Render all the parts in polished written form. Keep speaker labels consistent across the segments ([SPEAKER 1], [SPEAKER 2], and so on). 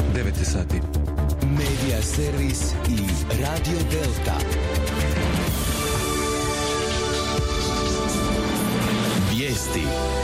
[SPEAKER 1] 9 sati.
[SPEAKER 2] Medija servis i Radio Delta. Vijesti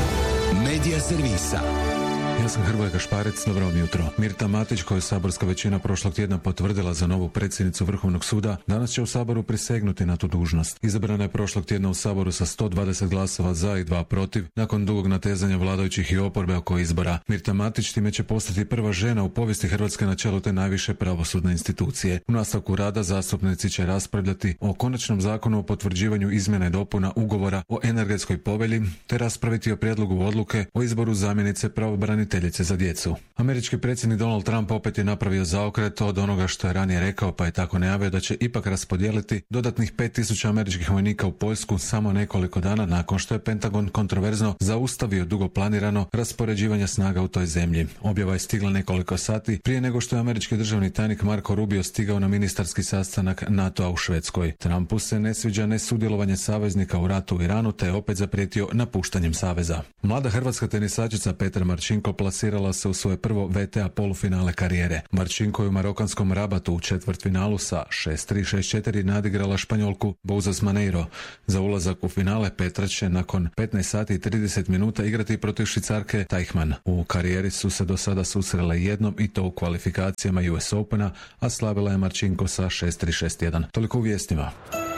[SPEAKER 2] Medija servisa.
[SPEAKER 1] Ja sam Hrvoje Gašparec, dobro vam jutro. Mirta Matić, koju je saborska većina prošlog tjedna potvrdila za novu predsjednicu Vrhovnog suda, danas će u Saboru prisegnuti na tu dužnost. Izabrana je prošlog tjedna u Saboru sa 120 glasova za i 2 protiv, nakon dugog natezanja vladajućih i oporbe oko izbora. Mirta Matić time će postati prva žena u povijesti Hrvatske na čelu te najviše pravosudne institucije. U nastavku rada zastupnici će raspravljati o konačnom zakonu o potvrđivanju izmjena i dopuna ugovora o energetskoj povelji, te raspraviti o prijedlogu odluke o izboru zamjenice pravobraniteljice za djecu. Američki predsjednik Donald Trump opet je napravio zaokret od onoga što je ranije rekao, pa je tako najavio da će ipak raspodijeliti dodatnih 5000 američkih vojnika u Poljsku samo nekoliko dana nakon što je Pentagon kontroverzno zaustavio dugo planirano raspoređivanje snaga u toj zemlji. Objava je stigla nekoliko sati prije nego što je američki državni tajnik Marco Rubio stigao na ministarski sastanak NATO-a u Švedskoj. Trumpu se ne sviđa nesudjelovanje saveznika u ratu u Iranu, te je opet zaprijetio napuštanjem saveza. Mlada hrvatska tenisačica Petra Marčinko plasirala se u svoje prvo VTA polufinale karijere. Marčinko je u marokanskom Rabatu u četvrtfinalu sa 6-3, 6-4 nadigrala Španjolku Bouzas Maneiro. Za ulazak u finale Petra će nakon 15 sati i 30 minuta igrati protiv Švicarke Teichmann. U karijeri su se do sada susrele jednom i to u kvalifikacijama US Opena, a slavila je Marčinko sa 6-3, 6-1. Toliko u vijestima.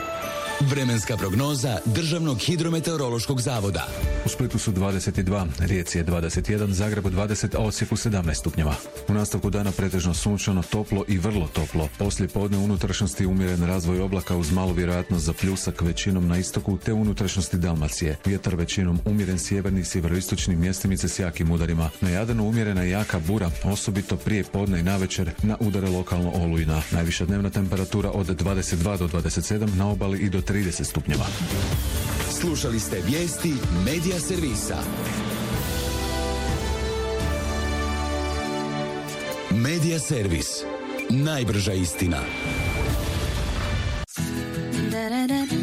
[SPEAKER 2] Vremenska prognoza Državnog hidrometeorološkog zavoda.
[SPEAKER 1] U Splitu su 22, Rijeci je 21, Zagrebu 20, a Osijeku 17 stupnjeva. U nastavku dana pretežno sunčano, toplo i vrlo toplo. Poslije podne unutrašnjosti umjeren razvoj oblaka uz malu vjerojatnost za pljusak većinom na istoku te unutrašnjosti Dalmacije. Vjetar većinom umjeren sjeverni i sjeveroistočni, mjestimice s jakim udarima. Na Jadranu umjerena jaka bura, osobito prije podne i navečer na udare lokalno olujna. Najviša dnevna temperatura od 22 do 27, na obali i do 30 stupnjeva.
[SPEAKER 2] Slušali ste vijesti Medija servisa. Medija servis. Najbrža istina.